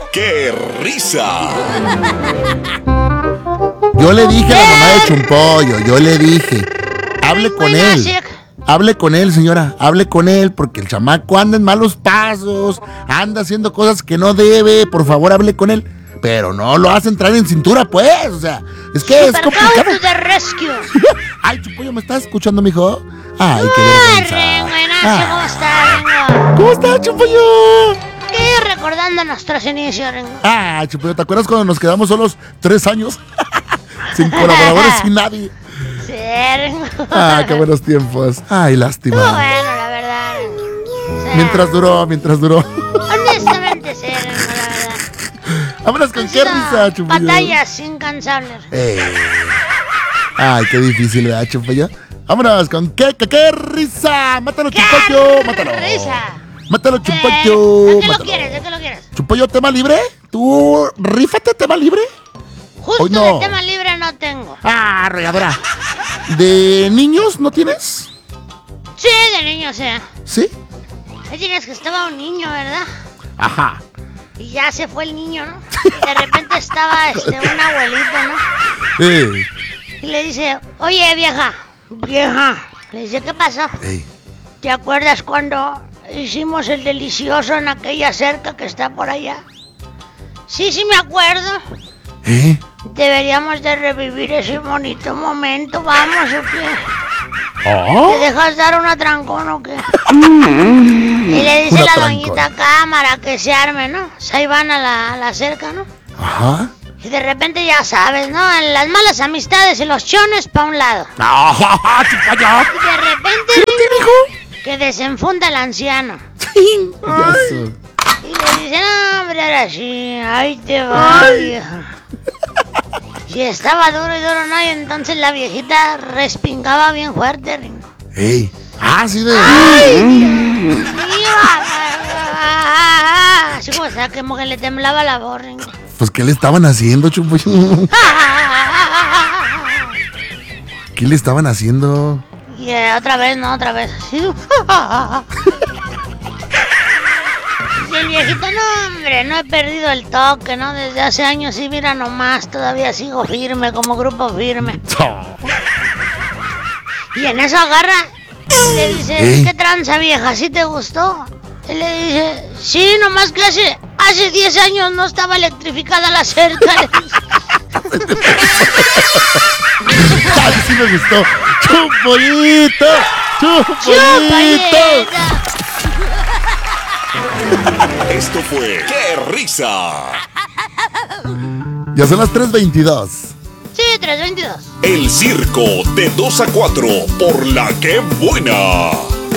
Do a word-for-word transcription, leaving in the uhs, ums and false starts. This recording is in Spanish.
¡Qué risa! Yo le dije a la mamá de Chumpollo, yo le dije, hable con él. Hable con él, señora, hable con él, porque el chamaco anda en malos pasos, anda haciendo cosas que no debe, por favor, hable con él. Pero no lo hace entrar en cintura, pues, o sea, es que es complicado. De rescue. Ay, Chumpollo, ¿me estás escuchando, mijo? Ay, qué vergüenza. Ringo, ¿cómo está, Ringo? ¿Cómo está, Chumpollo? ¿Qué? Recordando nuestros inicios, Ringo. Ah, Chumpollo, ¿te acuerdas cuando nos quedamos solos tres años? Sin colaboradores, sin nadie. Sí, Ringo. Ah, qué buenos tiempos. Ay, lástima. Muy bueno, la verdad, Ringo. O sea, mientras duró, mientras duró. Honestamente, sí, Ringo, la verdad. Vámonos con qué risa, Chumpollo. Batallas incansables. Ey. Ay, qué difícil, ¿verdad, Chumpollo? Vámonos con qué, qué, qué risa. Mátalo, Chumpollo, mátalo. ¡Qué risa! Mátalo, Eh, Chumpollo. ¿De qué mátalo. lo quieres? ¿De qué lo quieres? Chumpollo, ¿tema libre? ¿Tú rífate, tema libre? Justo Hoy no. de tema libre no tengo. Ah, regadora. ¿De niños no tienes? Sí, de niño, sí. ¿Sí? Ahí tienes que estaba un niño, ¿verdad? Ajá. Y ya se fue el niño, ¿no? Y de repente estaba este, un abuelito, ¿no? Ey. Y le dice, oye, vieja, vieja. Le dice, ¿qué pasó? Ey. ¿Te acuerdas cuando hicimos el delicioso en aquella cerca que está por allá? Sí, sí me acuerdo. ¿Eh? Deberíamos de revivir ese bonito momento, vamos, ¿o qué? ¿Oh? ¿Te dejas dar un atrancón o qué? Y le dice Un la atrancón. doñita cámara que se arme, ¿no? Se ahí van a la, a la cerca, ¿no? Ajá. Y de repente ya sabes, ¿no? En las malas amistades y los chones pa' un lado. ¡Ah, Chumpollo! Y de repente, ¿Qué te dijo? que desenfunda el anciano. Payaso. Y le dice, no, hombre, ahora sí, ahí te va, vieja. Y estaba duro y duro, ¿no? Y entonces la viejita respingaba bien fuerte, Ringo. Ey. Ah, sí de... ¡Ay, Dios! Así como, o sea, como que le temblaba la voz, Ringo. Pues, ¿qué le estaban haciendo, Chumpollo? ¿Qué le estaban haciendo? Y eh, otra vez, no, otra vez. así. Y el viejito, no, hombre, no he perdido el toque, ¿no? Desde hace años, sí, mira nomás, todavía sigo firme, como grupo firme. Y en eso agarra y le dice, ¿Eh? ¿qué tranza, vieja? ¿Sí te gustó? Y le dice, sí, nomás que hace, hace diez años no estaba electrificada la cerca. ¡Ay, sí me gustó! ¡Chumpollito! ¡Chumpollito! Esto fue ¡Qué risa! Ya son las tres veintidós. Sí, tres veintidós. El circo de dos a cuatro por la que buena.